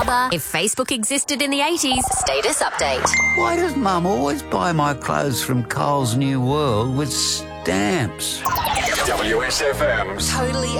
Alibaba. If Facebook existed in the 80s, status update. Why does Mum always buy my clothes from Coles New World with stamps? WSFM's Totally